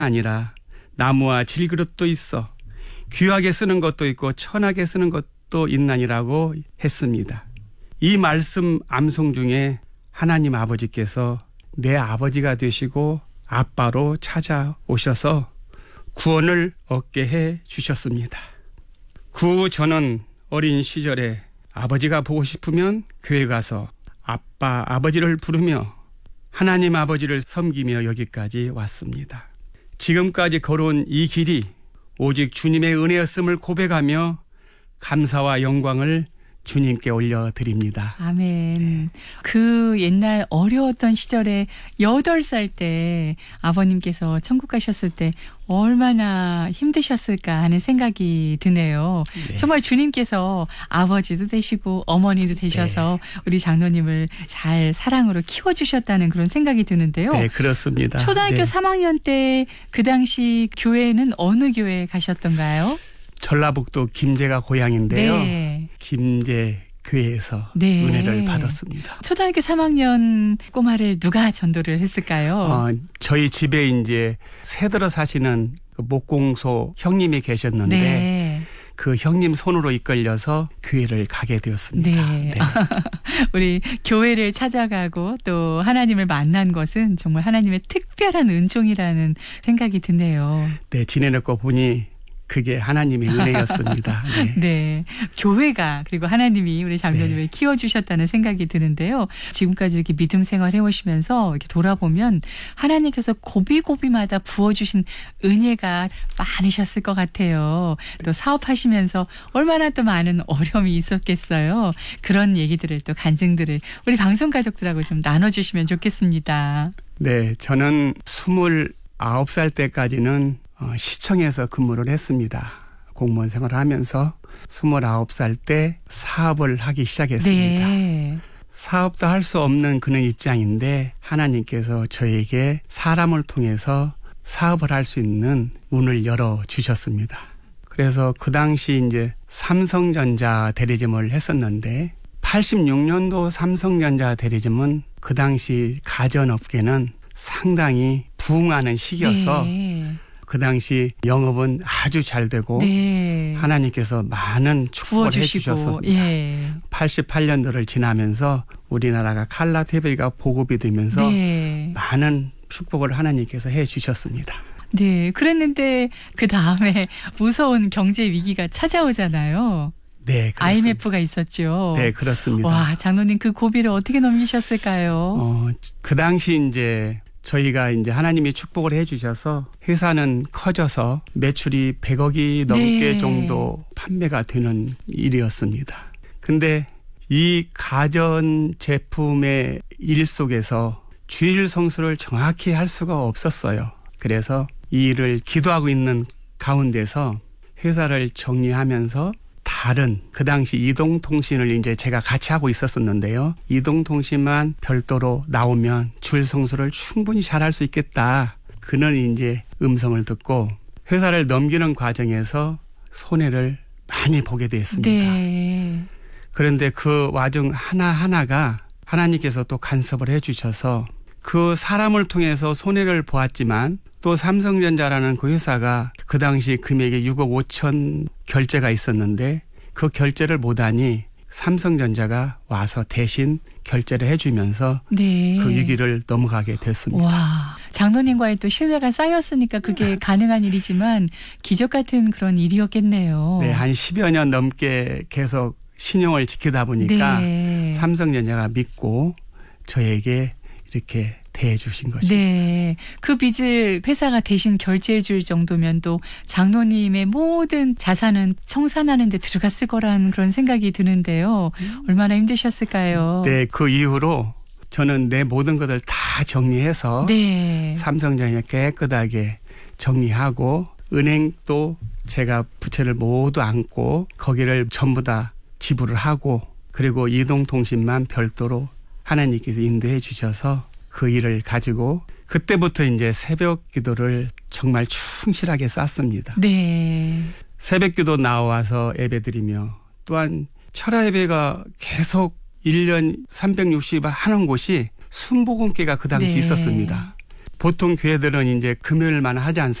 아니라 나무와 질그릇도 있어 귀하게 쓰는 것도 있고 천하게 쓰는 것도 있나니라고 했습니다. 이 말씀 암송 중에 하나님 아버지께서 내 아버지가 되시고 아빠로 찾아오셔서 구원을 얻게 해 주셨습니다. 그 저는 어린 시절에 아버지가 보고 싶으면 교회 가서 아빠, 아버지를 부르며 하나님 아버지를 섬기며 여기까지 왔습니다. 지금까지 걸어온 이 길이 오직 주님의 은혜였음을 고백하며 감사와 영광을 주님께 올려드립니다. 아멘. 그 옛날 어려웠던 시절에 8살 때 아버님께서 천국 가셨을 때 얼마나 힘드셨을까 하는 생각이 드네요. 네. 정말 주님께서 아버지도 되시고 어머니도 되셔서 네. 우리 장로님을 잘 사랑으로 키워주셨다는 그런 생각이 드는데요. 네, 그렇습니다. 초등학교 네. 3학년 때 그 당시 교회는 어느 교회에 가셨던가요? 전라북도 김제가 고향인데요. 네. 김제 교회에서 네. 은혜를 받았습니다. 초등학교 3학년 꼬마를 누가 전도를 했을까요? 저희 집에 이제 새들어 사시는 그 목공소 형님이 계셨는데 네. 그 형님 손으로 이끌려서 교회를 가게 되었습니다. 네. 네. 우리 교회를 찾아가고 또 하나님을 만난 것은 정말 하나님의 특별한 은총이라는 생각이 드네요. 네, 지내놓고 보니 그게 하나님의 은혜였습니다. 네. 네. 교회가 그리고 하나님이 우리 장로님을 네. 키워주셨다는 생각이 드는데요. 지금까지 이렇게 믿음 생활 해오시면서 이렇게 돌아보면 하나님께서 고비고비마다 부어주신 은혜가 많으셨을 것 같아요. 또 사업하시면서 얼마나 또 많은 어려움이 있었겠어요. 그런 얘기들을 또 간증들을 우리 방송 가족들하고 좀 나눠주시면 좋겠습니다. 네. 저는 29살 때까지는 시청에서 근무를 했습니다. 공무원 생활을 하면서 29살 때 사업을 하기 시작했습니다. 네. 사업도 할 수 없는 그런 입장인데 하나님께서 저에게 사람을 통해서 사업을 할 수 있는 문을 열어주셨습니다. 그래서 그 당시 이제 삼성전자 대리점을 했었는데 86년도 삼성전자 대리점은 그 당시 가전업계는 상당히 부흥하는 시기여서 네. 그 당시 영업은 아주 잘 되고 네. 하나님께서 많은 축복을 해주셨습니다. 예. 88년도를 지나면서 우리나라가 칼라 TV가 보급이 되면서 네. 많은 축복을 하나님께서 해주셨습니다. 네. 그랬는데 그 다음에 무서운 경제 위기가 찾아오잖아요. 네, 그렇습니다. IMF가 있었죠. 네, 그렇습니다. 와, 장로님 그 고비를 어떻게 넘기셨을까요? 그 당시 이제 저희가 이제 하나님이 축복을 해주셔서 회사는 커져서 매출이 100억이 넘게 네. 정도 판매가 되는 일이었습니다. 근데 이 가전 제품의 일 속에서 주일 성수를 정확히 할 수가 없었어요. 그래서 이 일을 기도하고 있는 가운데서 회사를 정리하면서 다른 그 당시 이동통신을 이제 제가 같이 하고 있었었는데요. 이동통신만 별도로 나오면 주일 성수를 충분히 잘할 수 있겠다. 그는 이제 음성을 듣고 회사를 넘기는 과정에서 손해를 많이 보게 됐습니다. 네. 그런데 그 와중 하나하나가 하나님께서 또 간섭을 해 주셔서 그 사람을 통해서 손해를 보았지만 또 삼성전자라는 그 회사가 그 당시 금액이 6억 5천 결제가 있었는데 그 결제를 못하니 삼성전자가 와서 대신 결제를 해주면서 네. 그 위기를 넘어가게 됐습니다. 와, 장로님과의 또 신뢰가 쌓였으니까 그게 가능한 일이지만 기적 같은 그런 일이었겠네요. 네, 한 10여 년 넘게 계속 신용을 지키다 보니까 네. 삼성전자가 믿고 저에게 이렇게 대해 주신 것입니다. 네. 그 빚을 회사가 대신 결제해 줄 정도면 또 장로님의 모든 자산은 성산하는 데 들어갔을 거라는 그런 생각이 드는데요. 얼마나 힘드셨을까요? 네. 그 이후로 저는 내 모든 것을 다 정리해서 네. 삼성전자 깨끗하게 정리하고 은행도 제가 부채를 모두 안고 거기를 전부 다 지불을 하고 그리고 이동통신만 별도로 하나님께서 인도해 주셔서 그 일을 가지고 그때부터 이제 새벽 기도를 정말 충실하게 쌌습니다. 네. 새벽 기도 나와서 예배드리며 또한 철야 예배가 계속 1년 360일 하는 곳이 순복음교회가 그 당시 네. 있었습니다. 보통 교회들은 이제 금요일만 하지 않습니까?